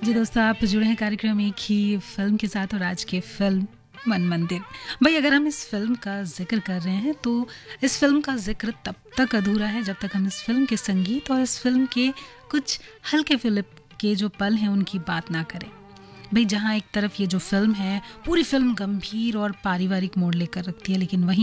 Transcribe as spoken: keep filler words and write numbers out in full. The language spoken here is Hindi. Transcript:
जी दोस्तों, आप जुड़े हैं कार्यक्रम एक ही फिल्म के साथ और आज की फिल्म मन मंदिर। भाई अगर हम इस फिल्म का जिक्र कर रहे हैं तो इस फिल्म का जिक्र तब तक अधूरा है जब तक हम इस फिल्म के संगीत और इस फिल्म के कुछ हल्के फिलिप के जो पल हैं उनकी बात ना करें। भाई जहाँ एक तरफ ये जो फिल्म है पूरी फिल्म गंभीर और पारिवारिक मोड़ लेकर रखती है, लेकिन वहीं